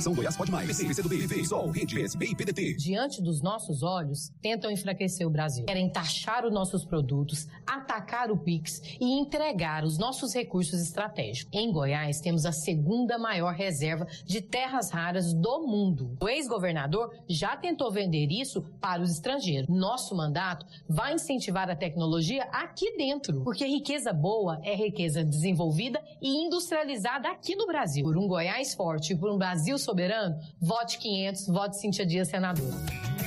Associação Goiás Pode Mais. PC, PCdoB, PV, Sol, Rede, PSB e PDT. Diante dos nossos olhos, tentam enfraquecer o Brasil. Querem taxar os nossos produtos, atacar o PIX e entregar os nossos recursos estratégicos. Em Goiás, temos a segunda maior reserva de terras raras do mundo. O ex-governador já tentou vender isso para os estrangeiros. Nosso mandato vai incentivar a tecnologia aqui dentro, porque riqueza boa é riqueza desenvolvida e industrializada aqui no Brasil. Por um Goiás forte e por um Brasil soberano, vote 500, vote Cíntia Dias, senadora.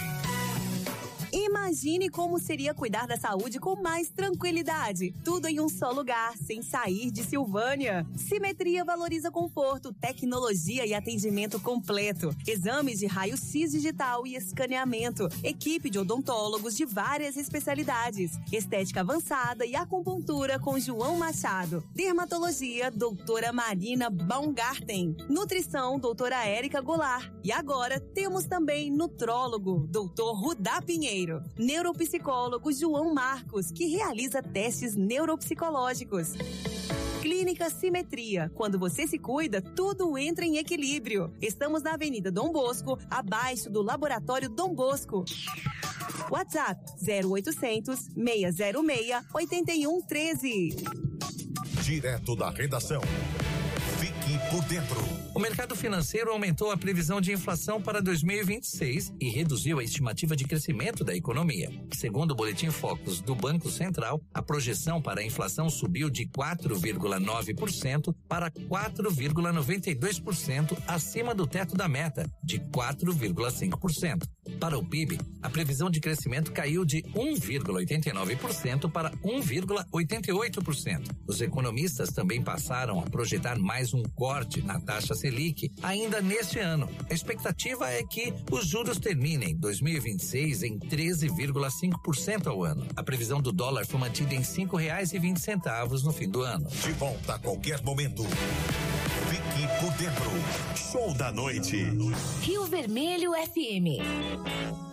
Imagine como seria cuidar da saúde com mais tranquilidade. Tudo em um só lugar, sem sair de Silvânia. Simetria valoriza conforto, tecnologia e atendimento completo. Exames de raio-x digital e escaneamento. Equipe de odontólogos de várias especialidades. Estética avançada e acupuntura com João Machado. Dermatologia, doutora Marina Baumgarten. Nutrição, doutora Érica Goulart. E agora temos também nutrólogo, doutor Rudá Pinheiro. Neuropsicólogo João Marcos, que realiza testes neuropsicológicos. Clínica Simetria. Quando você se cuida, tudo entra em equilíbrio. Estamos na Avenida Dom Bosco, abaixo do Laboratório Dom Bosco. WhatsApp 0800 606 8113. Direto da redação. Fique por dentro. O mercado financeiro aumentou a previsão de inflação para 2026 e reduziu a estimativa de crescimento da economia. Segundo o Boletim Focus do Banco Central, a projeção para a inflação subiu de 4,9% para 4,92%, acima do teto da meta, de 4,5%. Para o PIB, a previsão de crescimento caiu de 1,89% para 1,88%. Os economistas também passaram a projetar mais um corte na taxa Selic ainda neste ano. A expectativa é que os juros terminem 2026 em 13,5% ao ano. A previsão do dólar foi mantida em R$5,20 no fim do ano. De volta a qualquer momento. Fique por dentro. Show da noite. Rio Vermelho FM.